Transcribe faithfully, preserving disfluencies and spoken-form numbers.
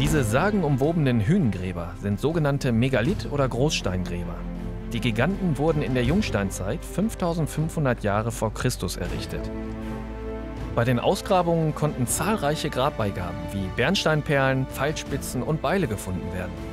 Diese sagenumwobenen Hünengräber sind sogenannte Megalith- oder Großsteingräber. Die Giganten wurden in der Jungsteinzeit fünftausendfünfhundert Jahre vor Christus errichtet. Bei den Ausgrabungen konnten zahlreiche Grabbeigaben wie Bernsteinperlen, Pfeilspitzen und Beile gefunden werden.